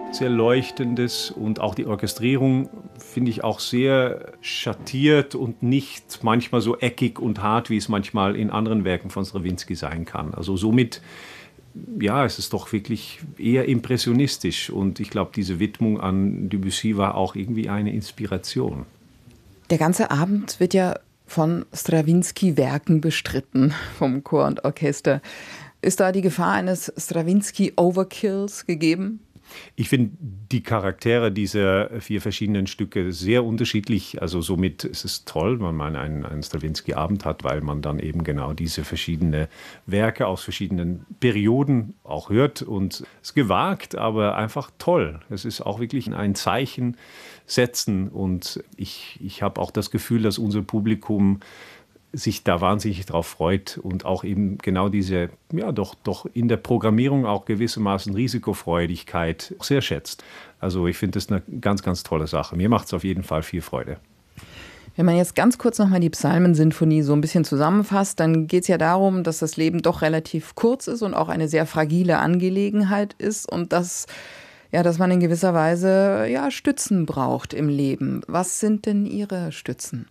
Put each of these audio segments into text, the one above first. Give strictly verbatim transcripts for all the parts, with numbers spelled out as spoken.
sehr leuchtendes und auch die Orchestrierung finde ich auch sehr schattiert und nicht manchmal so eckig und hart, wie es manchmal in anderen Werken von Strawinsky sein kann. Also somit, ja, es ist doch wirklich eher impressionistisch und ich glaube, diese Widmung an Debussy war auch irgendwie eine Inspiration. Der ganze Abend wird ja von Strawinsky-Werken bestritten, vom Chor und Orchester. Ist da die Gefahr eines Strawinsky-Overkills gegeben? Ich finde die Charaktere dieser vier verschiedenen Stücke sehr unterschiedlich. Also somit ist es toll, wenn man einen, einen Strawinsky-Abend hat, weil man dann eben genau diese verschiedenen Werke aus verschiedenen Perioden auch hört. Und es ist gewagt, aber einfach toll. Es ist auch wirklich ein Zeichen setzen. Und ich, ich habe auch das Gefühl, dass unser Publikum sich da wahnsinnig drauf freut und auch eben genau diese, ja doch, doch in der Programmierung auch gewissermaßen Risikofreudigkeit sehr schätzt. Also ich finde das eine ganz, ganz tolle Sache. Mir macht es auf jeden Fall viel Freude. Wenn man jetzt ganz kurz nochmal die Psalmensinfonie so ein bisschen zusammenfasst, dann geht es ja darum, dass das Leben doch relativ kurz ist und auch eine sehr fragile Angelegenheit ist und dass, ja, dass man in gewisser Weise ja, Stützen braucht im Leben. Was sind denn Ihre Stützen?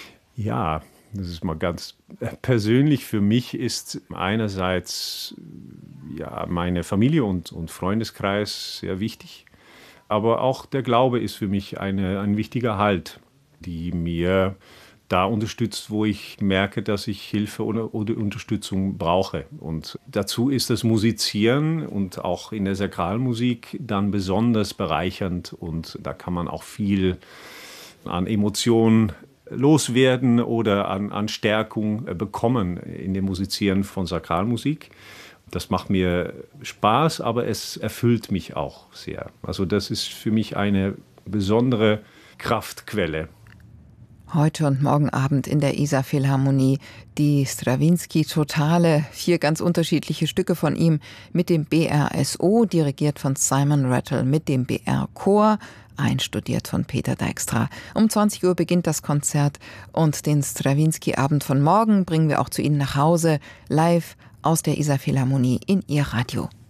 Ja, das ist mal ganz persönlich für mich, ist einerseits ja, meine Familie und, und Freundeskreis sehr wichtig, aber auch der Glaube ist für mich eine, ein wichtiger Halt, die mir da unterstützt, wo ich merke, dass ich Hilfe oder, oder Unterstützung brauche. Und dazu ist das Musizieren und auch in der Sakralmusik dann besonders bereichernd und da kann man auch viel an Emotionen loswerden oder an, an Stärkung bekommen in dem Musizieren von Sakralmusik. Das macht mir Spaß, aber es erfüllt mich auch sehr. Also das ist für mich eine besondere Kraftquelle. Heute und morgen Abend in der Isar Philharmonie die Strawinsky-Totale, vier ganz unterschiedliche Stücke von ihm mit dem B R S O, dirigiert von Simon Rattle, mit dem B R-Chor, einstudiert von Peter Dijkstra. Um zwanzig Uhr beginnt das Konzert und den Strawinsky-Abend von morgen bringen wir auch zu Ihnen nach Hause, live aus der Isar Philharmonie in Ihr Radio.